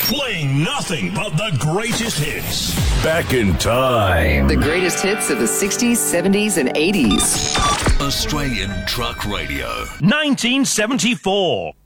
Playing nothing but the greatest hits. Back in time. The greatest hits of the 60s, 70s, and 80s. Australian Truck Radio. 1974.